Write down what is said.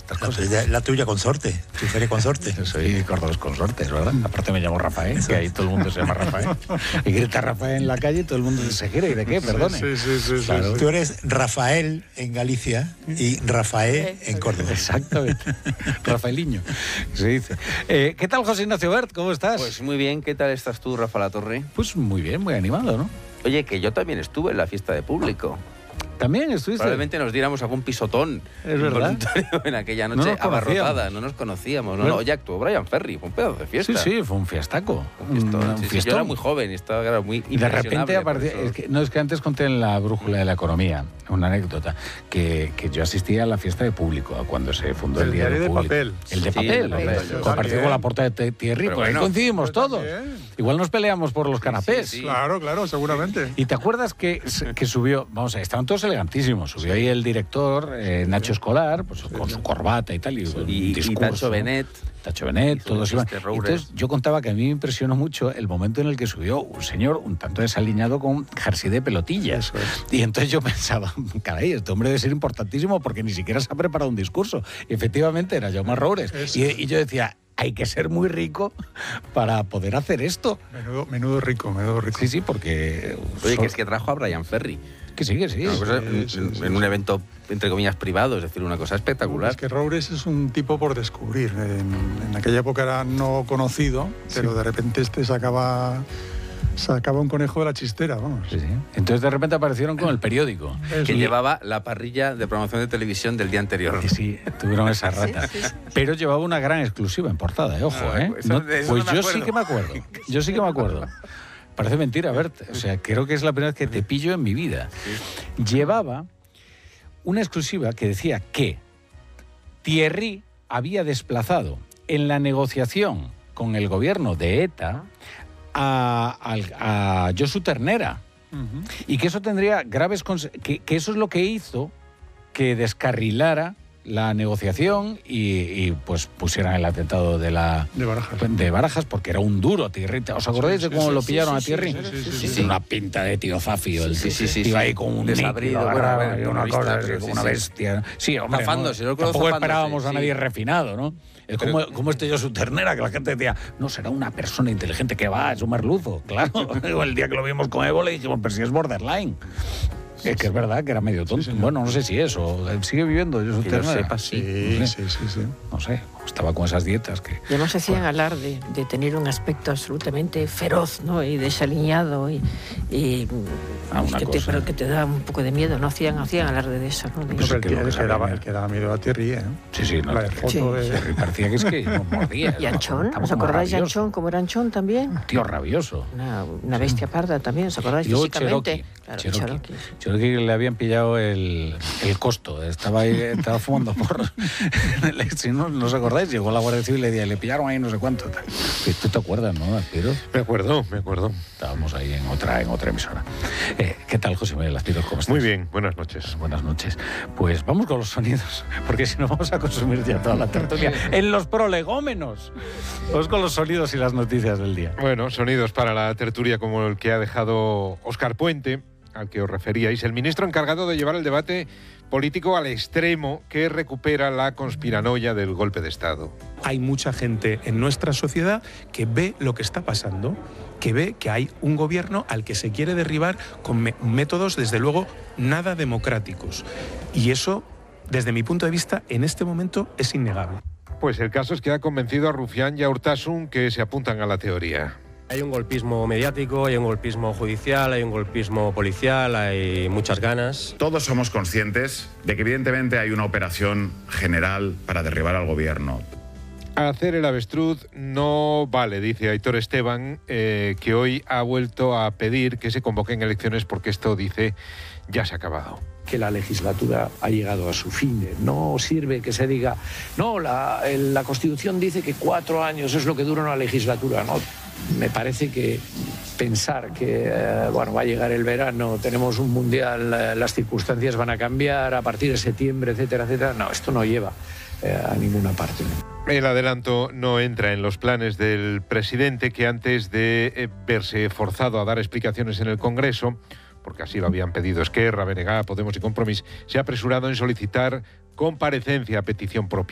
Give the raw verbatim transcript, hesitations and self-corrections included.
estas La cosas. tuya, la tuya consorte, tu feria consorte. Yo soy Córdoba Consortes, ¿verdad? Aparte me llamo Rafael, Eso que ahí es. todo el mundo se llama Rafael. Y grita Rafael en la calle y todo el mundo se gira. ¿Y de qué? Perdone. Sí, sí, sí, sí, Claro. sí. Tú eres Rafael en Galicia y Rafael en Córdoba. Exactamente. Rafaeliño, se dice. Eh, ¿Qué tal, José Ignacio Bert? ¿Cómo estás? Pues muy bien, ¿qué tal estás tú, Rafa Latorre? Pues muy bien, muy animado, ¿no? Oye, que yo también estuve en la fiesta de público. También estuviste. Probablemente nos diéramos algún pisotón Es verdad. involuntario en aquella No noche nos abarrotada. conocíamos. No nos conocíamos. No, Bueno. no, oye, actuó Brian Ferry, fue un pedazo de fiesta. Sí, sí, fue un fiestaco. Un fiestón. Un Sí, sí, fiestón. yo era muy joven y estaba era muy Y de repente impresionable apareció, por eso. es que, no es que antes conté en la brújula de la economía, una anécdota, que, que yo asistía a la fiesta de público, a cuando se fundó el, El diario diario de Público. papel. El de Sí, papel, el de hombre. papel. Yo Compartido también. con la portada de Thierry, Pero pues ahí bueno, coincidimos yo todos. también. Igual nos peleamos por los canapés. sí. Claro, claro, seguramente. ¿Y te acuerdas que, que subió, vamos a ver, estaban todos elegantísimos, subió ahí el director, eh, Nacho Escolar, pues con su corbata y tal, y, un Y, y discurso, Tacho ¿no? Benet. Tacho Benet, Hizo todos un iban. chiste, Roures. Entonces yo contaba que a mí me impresionó mucho el momento en el que subió un señor un tanto desaliñado con jersey de pelotillas. Eso es. Y entonces yo pensaba, caray, este hombre debe ser importantísimo porque ni siquiera se ha preparado un discurso. Y efectivamente era Jaume Roures. Eso Y, es. y yo decía, hay que ser muy rico para poder hacer esto. Menudo, menudo rico, menudo rico. Sí, sí, porque... Oye, que es que trajo a Brian Ferry. Que sí, que sí. Una cosa, sí, en, sí, sí, en sí. un evento, entre comillas, privado, es decir, una cosa espectacular. Es que Roures es un tipo por descubrir. En, en aquella época era no conocido, pero de repente este sacaba, sacaba un conejo de la chistera, vamos. Sí, sí. Entonces de repente aparecieron con el periódico. Eso. Que Y- llevaba la parrilla de promoción de televisión del día anterior. Y sí, tuvieron esa rata. Pero llevaba una gran exclusiva en portada, eh, ojo, Ah, ¿eh? eso- No- de eso pues no me yo sí acuerdo. que me acuerdo. Yo sí que me acuerdo. Parece mentira, Bert. O sea, creo que es la primera vez que te pillo en mi vida. Llevaba una exclusiva que decía que Thierry había desplazado en la negociación con el gobierno de ETA a, al- a Josu Ternera. Ujú. Y que eso tendría graves conse- que, que eso es lo que hizo que descarrilara la negociación y, y, pues pusieran el atentado de la De Barajas. de Barajas porque era un duro Thierry. ¿Os acordáis Sí, de sí, cómo sí, lo sí, pillaron sí, a sí, Thierry? sí, sí, sí, Sí, sí. una pinta de tío Zafio. El Sí, sí, sí, iba sí. ahí con un Desabrido, níquel, bueno, a agarrado, ver, y por una la vista, cosa así, pero como sí, una sí. bestia. Sí, hombre, Zafándose, no, yo creo tampoco zafándose, esperábamos a sí. nadie refinado, ¿no? Es como, como este yo su ternera, que la gente decía, no, será una persona inteligente que va, es un merluzo. Claro, el día que lo vimos con Evo le dijimos, pero si es borderline. Es que es verdad que era medio tonto. Bueno, no sé si eso. Él sigue viviendo. Yo Que yo sepa, sí. Sí, No sé, sí, sí, sí. no sé, estaba con esas dietas que... Y además hacían alarde de tener un aspecto absolutamente feroz, ¿no? Y desaliñado y, y Ah, una que, te, cosa. pero que te da un poco de miedo, ¿no? Hacían, hacían alarde de eso, ¿no? De- Pues el, que que, lo que el que sabía. daba, el que daba miedo a Thierry, ¿eh? Sí, sí, no, La foto Sí. de... Thierry parecía que es que nos mordía. y Anchón, Estaba ¿os como acordáis de rabioso. Anchón? ¿Cómo era Anchón también? Tío rabioso. Una, una bestia parda también, ¿os acordáis Y luego físicamente? Cherokee. Claro, Cherokee. Cherokee, sí. Cherokee le habían pillado el, el costo. Estaba ahí, estaba fumando porros. Si no, no os acordáis, llegó la Guardia Civil y le, decía, le pillaron ahí no sé cuánto. Tal. Tú te acuerdas, ¿no, Aspiros? Me acuerdo, me acuerdo. Estábamos ahí en otra, en otra emisora. Eh, ¿Qué tal, José Miguel Aspiros? ¿Cómo estás? Muy bien, buenas noches. Buenas noches. Pues vamos con los sonidos, porque si no vamos a consumir ya toda la tertulia en los prolegómenos. Vamos con los sonidos y las noticias del día. Bueno, sonidos para la tertulia como el que ha dejado Óscar Puente, al que os referíais, el ministro encargado de llevar el debate político al extremo que recupera la conspiranoia del golpe de Estado. Hay mucha gente en nuestra sociedad que ve lo que está pasando, que ve que hay un gobierno al que se quiere derribar con me- métodos, desde luego, nada democráticos. Y eso, desde mi punto de vista, en este momento es innegable. Pues el caso es que ha convencido a Rufián y a Urtasun que se apuntan a la teoría. Hay un golpismo mediático, hay un golpismo judicial, hay un golpismo policial, hay muchas ganas. Todos somos conscientes de que evidentemente hay una operación general para derribar al gobierno. Hacer el avestruz no vale, dice Aitor Esteban, eh, que hoy ha vuelto a pedir que se convoquen elecciones porque esto, dice, ya se ha acabado. Que la legislatura ha llegado a su fin. No sirve que se diga, no, la, el- la Constitución dice que cuatro años es lo que dura una legislatura. No, me parece que pensar que eh, bueno, va a llegar el verano, tenemos un mundial, eh, las circunstancias van a cambiar a partir de septiembre, etcétera, etcétera. No, esto no lleva eh, a ninguna parte. El adelanto no entra en los planes del presidente, que antes de eh, verse forzado a dar explicaciones en el Congreso, porque así lo habían pedido Esquerra, B N G, Podemos y Compromís, se ha apresurado en solicitar comparecencia a petición propia.